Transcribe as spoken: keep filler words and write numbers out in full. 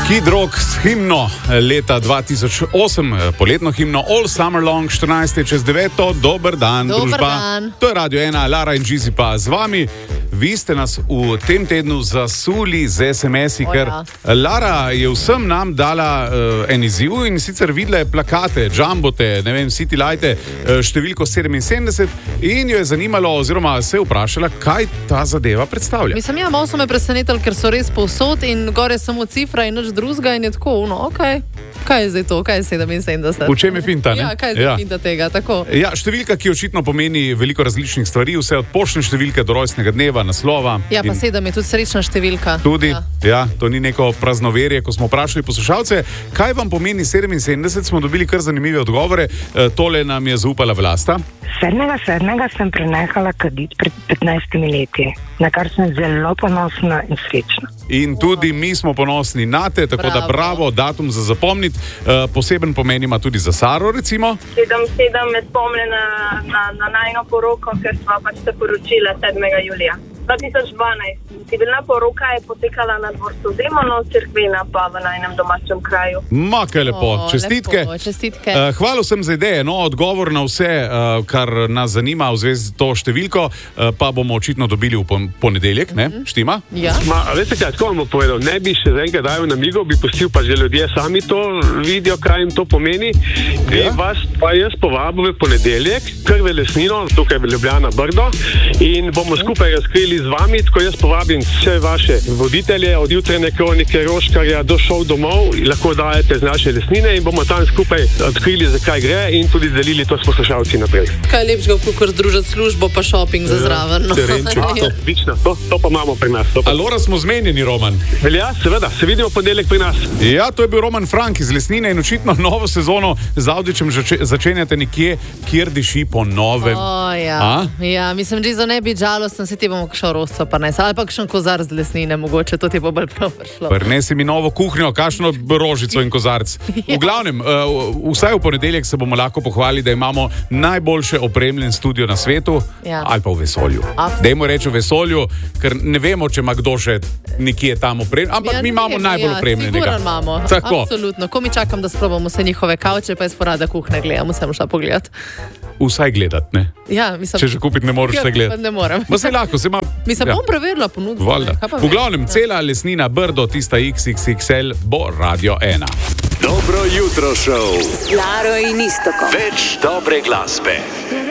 Kid Rock s himno leta dva tisoč osem, poletno himno All Summer Long, štirinajst čez deveto, dober dan, Dober družba. dan. To je Radio ena, Lara in Gizi pa z vami. Vi ste nas v tem tednu zasuli z es em esi, O, ker ja. Lara je vsem nam dala uh, en izziv in sicer videla je plakate, jumbote, ne vem, City Lighte, uh, številko sedeminsedemdeset in jo je zanimalo oziroma se je vprašala, kaj ta zadeva predstavlja. Mislim, ja, malo so me presenetili, ker so res povsod in gore samo cifra in nič drugega in je tako, no, ok. Kaj je zdaj to, kaj je sedeminsedemdeset? V čem je finta, ne? Ja, kaj je zdaj Ja. finta tega, tako. Ja, številka, ki očitno pomeni veliko različnih stvari, vse od poštne številke do rojstnega dneva, naslova. Ja, pa in sedem je tudi srečna številka. Tudi, Ja. ja, to ni neko praznoverje, ko smo vprašali poslušalce, kaj vam pomeni sedeminsedemdeset, smo dobili kar zanimive odgovore. E, tole nam je zaupala Vlasta. sedmega sedmega sem prenehala kaditi pred petnajstimi leti, na kar sem zelo ponosna in srečna. In tudi mi smo ponosni na te, tako bravo. da bravo, datum za zapomniti. E, poseben pomen ima tudi za Saro, recimo. sedem sedem me spomne na, na, na najno poroko, ker sva pač se poročila sedmega julija dva tisoč dvanajst. Civilna poroka je potekala na dvorcu Zemonov, cerkvena pa v najnem domačem kraju. Ma, kaj lepo, O, čestitke. lepo, čestitke. Uh, hvala vsem za ideje, no, odgovor na vse, uh, kar nas zanima v zvezi z to številko, uh, pa bomo očitno dobili v pon- ponedeljek, ne, Mhm. štima? Ja. Ma, a veste kaj, tako vam bom povedal, ne bi še enega dajal na migo, bi pustil pa že ljudje sami to vidijo, kaj jim to pomeni. Ja. Ja. Vas pa jaz povabil v ponedeljek, krve lesnino, tukaj v Ljubljana Brdo in bomo skupaj razkrili z vami, tako jaz povabim vse vaše voditelje, od jutrajne kronike, Roškarja do šov domov, lahko dajete z naše lesnine in bomo tam skupaj odkrili, zakaj gre in tudi delili to s poslušalci naprej. Kaj je lepšega, kot združiti službo pa šoping za zraven. No. terenček, Ja. Odlično, to, to pa imamo pri nas. To pa. Alora smo zmenjeni, Roman. Ja, seveda, se vidimo v ponedeljek pri nas. Ja, to je bil Roman Frank iz Lesnine in očitno novo sezono z Avdićem zače- začenjate nekje, kjer diši po novem. O, ja. A? ja, mislim, že za ne biti žalosten, se ti bomo kakšno rosto pa ne, ali pa kakšen kozar z lesnine, mogoče to ti bo bolj prav prišlo. Prinesi mi novo kuhinjo, kakšno rožico in kozarc. V glavnem, uh, vsaj v ponedeljek se bomo lahko pohvalili, da imamo najboljše opremljen studio na svetu, Ja. ali pa v vesolju. Absolutno. Dajmo reči v vesolju, ker ne vemo, če ima kdo še nekje tam opremljen, ampak Ja, mi ne imamo vem, najbolj ja, opremljenega. sigurno imamo. Tako. Absolutno. Ko mi čakam, da sprobamo vse njihove kavče, pa jaz porada kuhne gledam, sem šla pogledat. Vsaj gledati, ne? Ja, mislim, Če že kupiti ne moreš, Ja, vse gledati. Ne morem. Ma se lahko, se ima... Mislim, ja. bom preverila ponudbo. Valjda. Kaj pa V vem. glavnem, cela lesnina Brdo, tista iks iks iks el, bo Radio ena. Dobro jutro, šov. Laro in Iztokom. Več dobre glasbe.